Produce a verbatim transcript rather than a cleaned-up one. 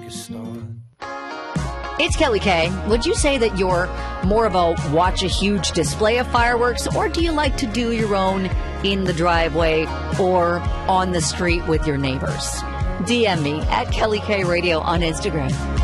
you start. It's Kelly Kay. Would you say that you're more of a watch a huge display of fireworks, or do you like to do your own in the driveway or on the street with your neighbors? D M me at Kelly Kay Radio on Instagram.